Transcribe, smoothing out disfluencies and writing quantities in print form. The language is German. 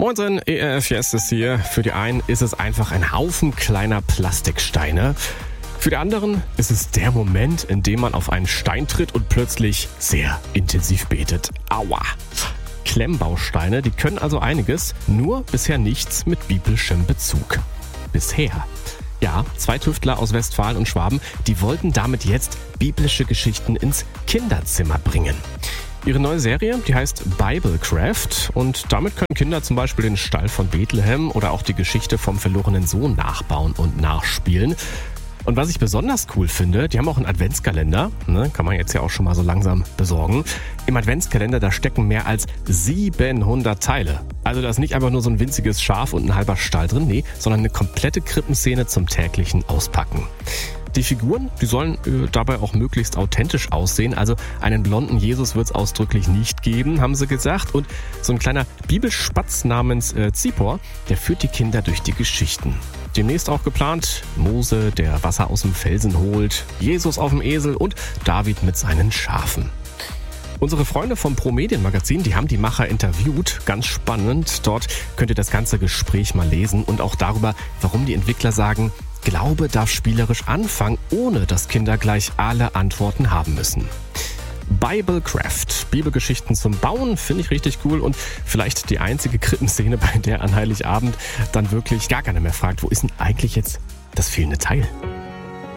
Moinsen, ERF Yes ist hier. Für die einen ist es einfach ein Haufen kleiner Plastiksteine. Für die anderen ist es der Moment, in dem man auf einen Stein tritt und plötzlich sehr intensiv betet. Aua! Klemmbausteine, die können also einiges, nur bisher nichts mit biblischem Bezug. Bisher. Ja, 2 Tüftler aus Westfalen und Schwaben, die wollten damit jetzt biblische Geschichten ins Kinderzimmer bringen. Ihre neue Serie, die heißt Biblecraft und damit können Kinder zum Beispiel den Stall von Bethlehem oder auch die Geschichte vom verlorenen Sohn nachbauen und nachspielen. Und was ich besonders cool finde, die haben auch einen Adventskalender, kann man jetzt ja auch schon mal so langsam besorgen. Im Adventskalender, da stecken mehr als 700 Teile. Also da ist nicht einfach nur so ein winziges Schaf und ein halber Stall drin, nee, sondern eine komplette Krippenszene zum täglichen Auspacken. Die Figuren, die sollen dabei auch möglichst authentisch aussehen. Also einen blonden Jesus wird es ausdrücklich nicht geben, haben sie gesagt. Und so ein kleiner Bibelspatz namens Zipor, der führt die Kinder durch die Geschichten. Demnächst auch geplant Mose, der Wasser aus dem Felsen holt, Jesus auf dem Esel und David mit seinen Schafen. Unsere Freunde vom Pro-Medien-Magazin, die haben die Macher interviewt. Ganz spannend. Dort könnt ihr das ganze Gespräch mal lesen und auch darüber, warum die Entwickler sagen, Glaube darf spielerisch anfangen, ohne dass Kinder gleich alle Antworten haben müssen. Biblecraft, Bibelgeschichten zum Bauen, finde ich richtig cool und vielleicht die einzige Krippenszene, bei der an Heiligabend dann wirklich gar keiner mehr fragt, wo ist denn eigentlich jetzt das fehlende Teil?